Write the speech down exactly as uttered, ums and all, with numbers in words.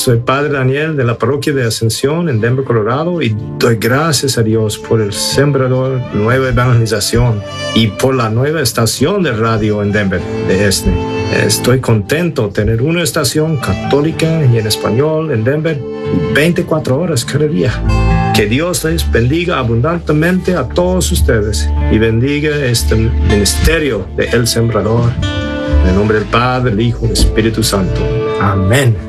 Soy Padre Daniel de la Parroquia de Ascensión en Denver, Colorado, y doy gracias a Dios por el Sembrador Nueva Evangelización y por la nueva estación de radio en Denver de este. Estoy contento de tener una estación católica y en español en Denver veinticuatro horas cada día. Que Dios les bendiga abundantemente a todos ustedes y bendiga este ministerio de El Sembrador. En el nombre del Padre, del Hijo y del Espíritu Santo. Amén.